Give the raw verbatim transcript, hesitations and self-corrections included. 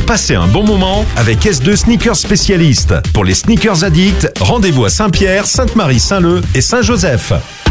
Passez un bon moment avec S deux Sneakers Spécialiste. Pour les sneakers addicts, rendez-vous à Saint-Pierre, Sainte-Marie-Saint-Leu et Saint-Joseph.